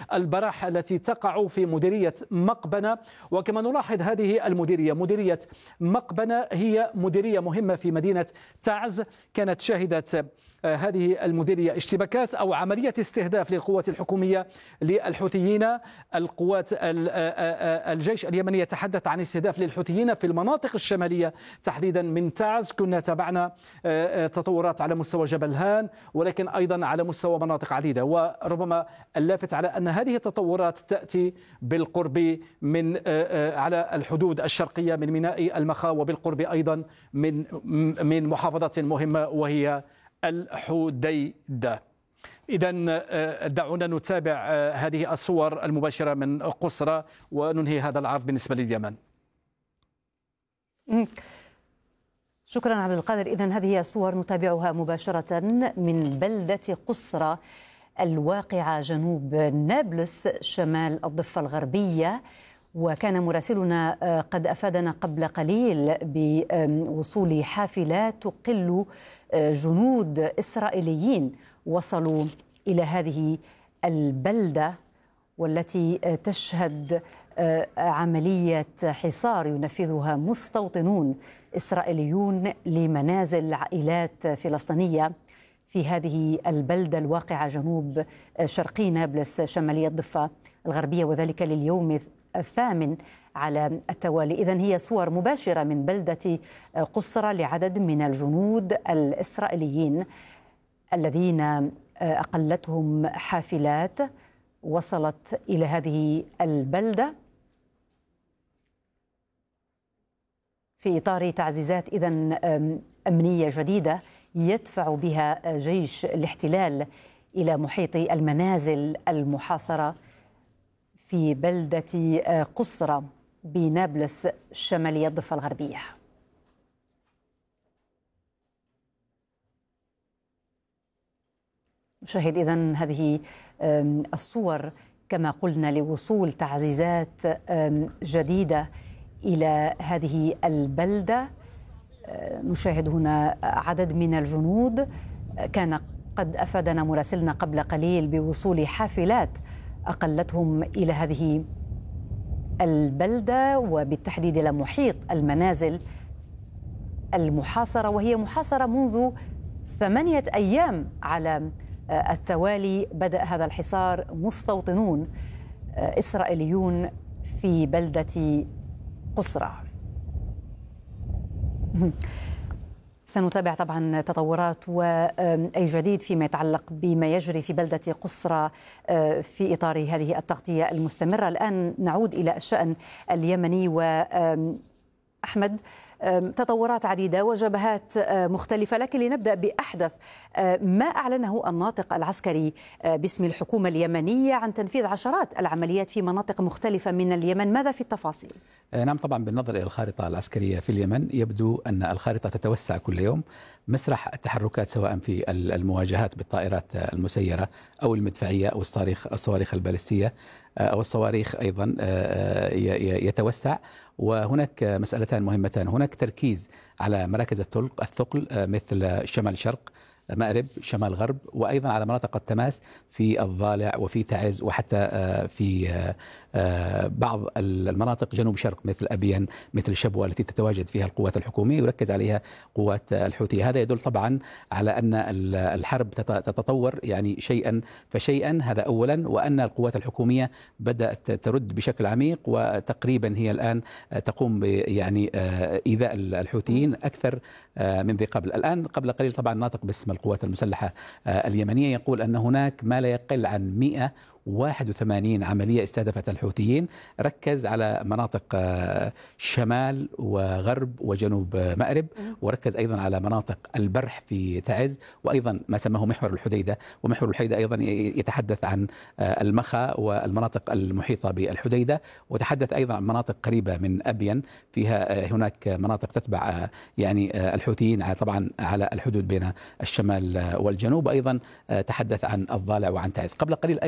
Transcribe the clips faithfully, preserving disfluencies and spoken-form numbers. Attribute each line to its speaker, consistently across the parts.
Speaker 1: البراح التي تقع في مديرية مقبنة. وكما نلاحظ هذه المديرية مديرية مقبنة هي مديرية مهمة في مدينة تعز، كانت شهدت هذه المديرية اشتباكات أو عملية استهداف للقوات الحكومية للحوثيين. القوات الجيش اليمني يتحدث عن استهداف للحوثيين في المناطق الشمالية تحديدا من تعز. كنا تابعنا تطورات على مستوى جبل هان ولكن أيضا على مستوى مناطق عديدة، وربما اللافت على أن هذه التطورات تأتي بالقرب من على الحدود الشرقية من ميناء المخا وبالقرب أيضا من من محافظة مهمة وهي الحديدة. إذن دعونا نتابع هذه الصور المباشرة من قصرى وننهي هذا العرض بالنسبة لليمن.
Speaker 2: شكرا عبد القادر. إذن هذه صور نتابعها مباشرة من بلدة قصرى الواقعة جنوب نابلس شمال الضفة الغربية. وكان مراسلنا قد أفادنا قبل قليل بوصول حافلات تقل جنود إسرائيليين وصلوا إلى هذه البلدة والتي تشهد عملية حصار ينفذها مستوطنون إسرائيليون لمنازل عائلات فلسطينية في هذه البلدة الواقعة جنوب شرقي نابلس شمالية الضفة الغربية، وذلك لليوم الثامن على التوالي. إذن هي صور مباشرة من بلدة قصرى لعدد من الجنود الإسرائيليين الذين أقلتهم حافلات وصلت إلى هذه البلدة في إطار تعزيزات إذن أمنية جديدة يدفع بها جيش الاحتلال إلى محيط المنازل المحاصرة في بلدة قصرى بنابلس شمالية الضفة الغربية. نشاهد إذن هذه الصور كما قلنا لوصول تعزيزات جديدة إلى هذه البلدة. نشاهد هنا عدد من الجنود. كان قد أفادنا مراسلنا قبل قليل بوصول حافلات أقلتهم إلى هذه البلدة وبالتحديد إلى محيط المنازل المحاصرة، وهي محاصرة منذ ثمانية أيام على التوالي. بدأ هذا الحصار مستوطنون إسرائيليون في بلدة قصرى. سنتابع طبعا تطورات وأي جديد فيما يتعلق بما يجري في بلدة قصرى في إطار هذه التغطية المستمرة. الآن نعود إلى الشأن اليمني. وأحمد، تطورات عديدة وجبهات مختلفة، لكن لنبدأ بأحدث ما أعلنه الناطق العسكري باسم الحكومة اليمنية عن تنفيذ عشرات العمليات في مناطق مختلفة من اليمن. ماذا في التفاصيل؟
Speaker 3: نعم، طبعا بالنظر إلى الخارطة العسكرية في اليمن يبدو أن الخارطة تتوسع كل يوم. مسرح التحركات سواء في المواجهات بالطائرات المسيرة أو المدفعية أو الصواريخ الصواريخ البالستية أو الصواريخ أيضا يتوسع. وهناك مسألتان مهمتان: هناك تركيز على مراكز الثقل مثل شمال الشرق مأرب شمال غرب، وأيضا على مناطق التماس في الضالع وفي تعز وحتى في بعض المناطق جنوب شرق مثل أبين مثل شبوة التي تتواجد فيها القوات الحكومية يركز عليها قوات الحوثية. هذا يدل طبعا على أن الحرب تتطور يعني شيئا فشيئا، هذا أولا، وأن القوات الحكومية بدأت ترد بشكل عميق وتقريبا هي الآن تقوم يعني إيذاء الحوثيين أكثر من ذي قبل. الآن قبل قليل طبعا ناطق باسم القوات المسلحة اليمنية يقول أن هناك ما لا يقل عن مئة وواحد وثمانين عملية استهدفت الحوثيين، ركز على مناطق شمال وغرب وجنوب مأرب، وركز أيضا على مناطق البرح في تعز، وأيضا ما سماه محور الحديدة. ومحور الحديدة أيضا يتحدث عن المخا والمناطق المحيطة بالحديدة، وتحدث أيضا عن مناطق قريبة من أبين فيها هناك مناطق تتبع يعني الحوثيين طبعا على الحدود بين الشمال والجنوب. أيضا تحدث عن الضالع وعن تعز. قبل قليل أيضا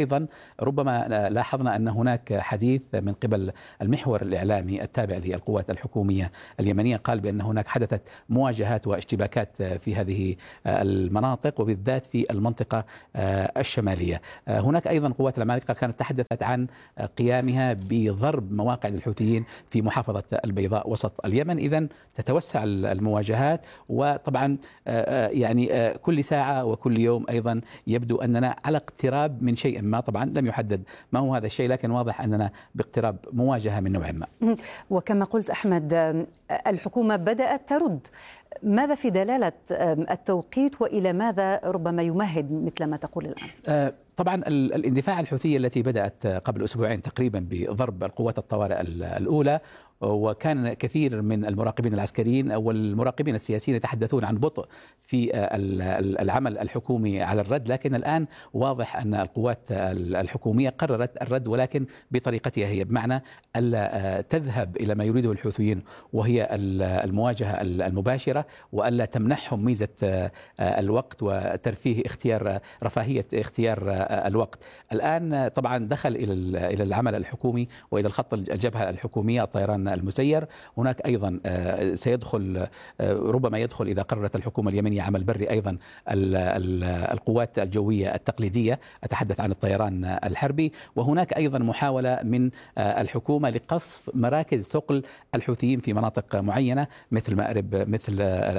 Speaker 3: ربما لاحظنا أن هناك حديث من قبل المحور الإعلامي التابع للقوات الحكومية اليمنية، قال بأن هناك حدثت مواجهات واشتباكات في هذه المناطق وبالذات في المنطقة الشمالية. هناك أيضا قوات العمالقة كانت تحدثت عن قيامها بضرب مواقع الحوثيين في محافظة البيضاء وسط اليمن. إذن تتوسع المواجهات، وطبعا يعني كل ساعة وكل يوم أيضا يبدو أننا على اقتراب من شيء ما. طبعا لم يحدد ما هو هذا الشيء، لكن واضح أننا باقتراب مواجهة من نوع ما.
Speaker 2: وكما قلت أحمد، الحكومة بدأت ترد. ماذا في دلالة التوقيت وإلى ماذا ربما يمهد مثل ما تقول الآن؟
Speaker 3: طبعا الاندفاع الحوثية التي بدأت قبل أسبوعين تقريبا بضرب القوات الطوارئ الأولى، وكان كثير من المراقبين العسكريين والمراقبين السياسيين يتحدثون عن بطء في العمل الحكومي على الرد، لكن الآن واضح أن القوات الحكومية قررت الرد ولكن بطريقتها هي، بمعنى ألا تذهب إلى ما يريده الحوثيين وهي المواجهة المباشرة، وألا تمنحهم ميزة الوقت وترفيه اختيار رفاهية اختيار الوقت. الآن طبعا دخل إلى إلى العمل الحكومي وإلى الخط الجبهة الحكومية الطيران المسير. هناك أيضا سيدخل ربما يدخل إذا قررت الحكومة اليمنية عمل بري أيضا القوات الجوية التقليدية، أتحدث عن الطيران الحربي. وهناك أيضا محاولة من الحكومة لقصف مراكز ثقل الحوثيين في مناطق معينة مثل مأرب، مثل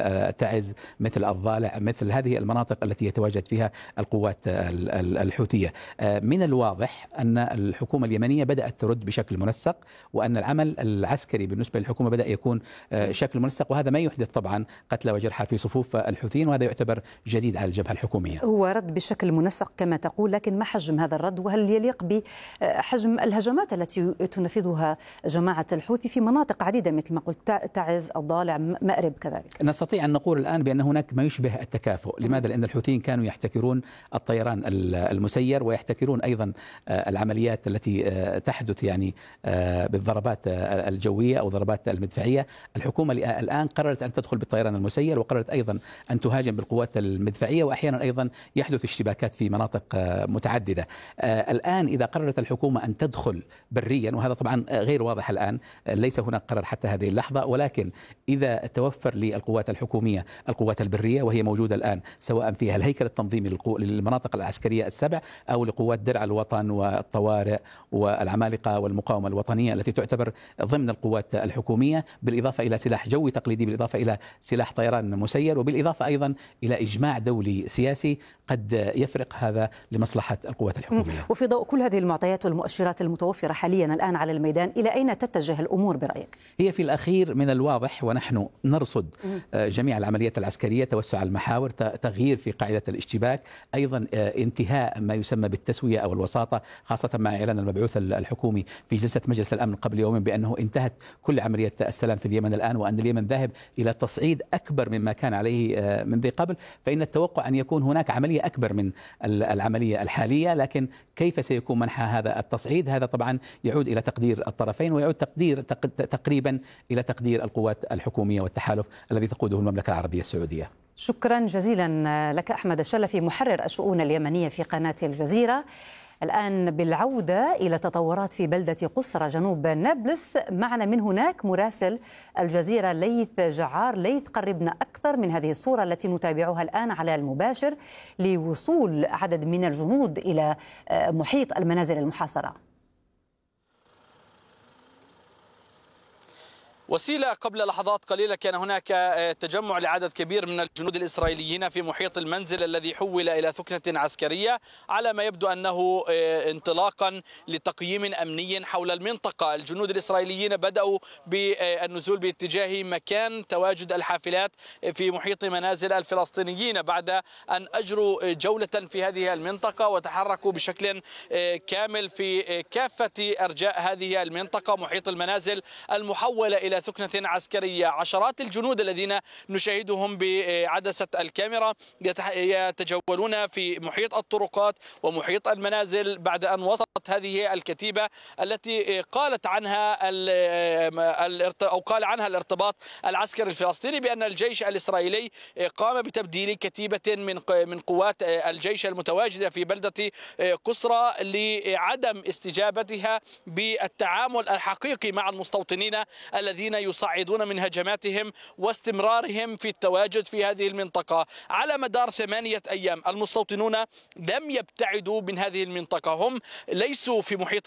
Speaker 3: تعز، مثل الضالع، مثل هذه المناطق التي يتواجد فيها القوات الحوثية. من الواضح أن الحكومة اليمنية بدأت ترد بشكل منسق، وأن العمل العسكري بالنسبة للحكومة بدأ يكون شكل منسق، وهذا ما يحدث طبعا قتلى وجرحى في صفوف الحوثيين، وهذا يعتبر جديد على الجبهة الحكومية.
Speaker 2: هو رد بشكل منسق كما تقول، لكن ما حجم هذا الرد؟ وهل يليق بحجم الهجمات التي تنفذها جماعة الحوثي في مناطق عديدة مثل ما قلت تعز، الضالع، مأرب كذلك؟
Speaker 3: نستطيع أن نقول الآن بأن هناك ما يشبه التكافؤ. لماذا؟ لأن الحوثيين كانوا يحتكرون الطيران المسير ويحتكرون أيضا العمليات التي تحدث يعني بالضربات الجوية أو ضربات المدفعية. الحكومة الآن قررت أن تدخل بالطيران المسير، وقررت أيضا أن تهاجم بالقوات المدفعية، وأحيانا أيضا يحدث اشتباكات في مناطق متعددة. الآن إذا قررت الحكومة أن تدخل بريا، وهذا طبعا غير واضح الآن، ليس هناك قرار حتى هذه اللحظة، ولكن إذا توفر للقوات الحكومية القوات البرية وهي موجودة الآن سواء فيها الهيكل التنظيمي للمناطق العسكرية السبع أو لقوات درع الوطن والطوارئ والعمالقة والمقاومة الوطنية التي تعتبر ضمن القوات الحكومية، بالإضافة إلى سلاح جوي تقليدي، بالإضافة إلى سلاح طيران مسير، وبالإضافة أيضا إلى إجماع دولي سياسي قد يفرق هذا لمصلحة القوات الحكومية.
Speaker 2: وفي ضوء كل هذه المعطيات والمؤشرات المتوفرة حاليا الآن على الميدان، إلى أين تتجه الأمور برأيك؟
Speaker 3: هي في الأخير من الواضح، ونحن نرصد جميع العمليات العسكرية، توسع المحاور، تغيير في قاعدة الاشتباك، أيضا انتهاء ما يسمى بالتسوية أو الوساطة، خاصة مع إعلان المبعوث الحكومي في جلسة مجلس الأمن قبل يومين بأنه انتهت كل عملية السلام في اليمن الآن، وأن اليمن ذاهب إلى تصعيد أكبر مما كان عليه من ذي قبل. فإن التوقع أن يكون هناك عملية أكبر من العملية الحالية، لكن كيف سيكون منحى هذا التصعيد؟ هذا طبعا يعود إلى تقدير الطرفين، ويعود تقدير تقريبا إلى تقدير القوات الحكومية والتحالف الذي تقوده المملكة العربية السعودية.
Speaker 2: شكرا جزيلا لك أحمد الشلفي، محرر الشؤون اليمنية في قناة الجزيرة. الآن بالعودة إلى تطورات في بلدة قصرى جنوب نابلس، معنا من هناك مراسل الجزيرة ليث جعار. ليث، قربنا أكثر من هذه الصورة التي نتابعها الآن على المباشر لوصول عدد من الجنود إلى محيط المنازل المحاصرة.
Speaker 4: وسيلة، قبل لحظات قليلة كان هناك تجمع لعدد كبير من الجنود الإسرائيليين في محيط المنزل الذي حول إلى ثكنة عسكرية، على ما يبدو أنه انطلاقا لتقييم أمني حول المنطقة. الجنود الإسرائيليين بدأوا بالنزول باتجاه مكان تواجد الحافلات في محيط منازل الفلسطينيين بعد أن أجروا جولة في هذه المنطقة وتحركوا بشكل كامل في كافة أرجاء هذه المنطقة، محيط المنازل المحولة إلى إلى ثكنة عسكرية. عشرات الجنود الذين نشاهدهم بعدسة الكاميرا يتجولون في محيط الطرقات ومحيط المنازل بعد أن وصلت هذه الكتيبة التي قالت عنها أو قال عنها الارتباط العسكري الفلسطيني بأن الجيش الإسرائيلي قام بتبديل كتيبة من من قوات الجيش المتواجدة في بلدة قسرى لعدم استجابتها بالتعامل الحقيقي مع المستوطنين الذين يصعدون من هجماتهم واستمرارهم في التواجد في هذه المنطقة. على مدار ثمانية أيام المستوطنون لم يبتعدوا من هذه المنطقة، هم ليسوا في محيط